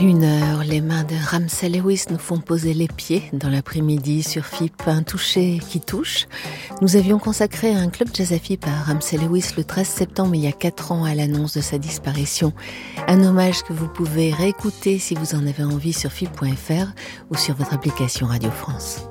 1h, les mains de Ramsey Lewis nous font poser les pieds dans l'après-midi sur FIP, un toucher qui touche. Nous avions consacré un club jazz à FIP à Ramsey Lewis le 13 septembre, il y a 4 ans, à l'annonce de sa disparition. Un hommage que vous pouvez réécouter si vous en avez envie sur FIP.fr ou sur votre application Radio France.